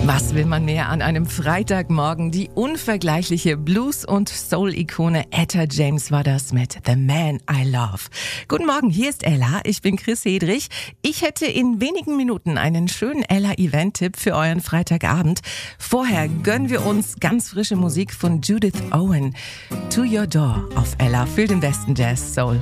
Was will man mehr an einem Freitagmorgen? Die unvergleichliche Blues- und Soul-Ikone Etta James war das mit The Man I Love. Guten Morgen, hier ist Ella, ich bin Chris Hedrich. Ich hätte in wenigen Minuten einen schönen Ella-Event-Tipp für euren Freitagabend. Vorher gönnen wir uns ganz frische Musik von Judith Owen. To Your Door auf Ella für den besten Jazz, Soul